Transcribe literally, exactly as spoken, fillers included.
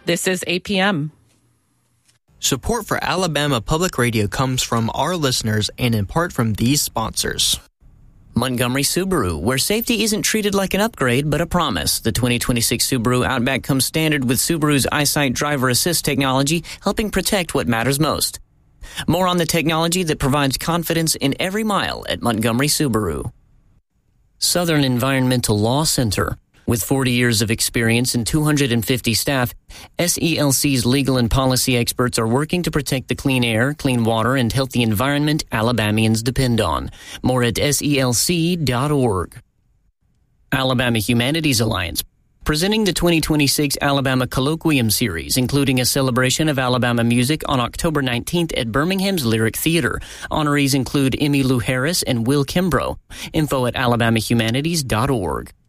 This is A P M. Support for Alabama Public Radio comes from our listeners and in part from these sponsors. Montgomery Subaru, where safety isn't treated like an upgrade, but a promise. The twenty twenty-six Subaru Outback comes standard with Subaru's EyeSight driver assist technology, helping protect what matters most. More on the technology that provides confidence in every mile at Montgomery Subaru. Southern Environmental Law Center. With forty years of experience and two hundred fifty staff, S E L C's legal and policy experts are working to protect the clean air, clean water, and healthy environment Alabamians depend on. More at S E L C dot org. Alabama Humanities Alliance, presenting the twenty twenty-six Alabama Colloquium Series, including a celebration of Alabama music on October nineteenth at Birmingham's Lyric Theater. Honorees include Emmylou Harris and Will Kimbrough. Info at alabama humanities dot org.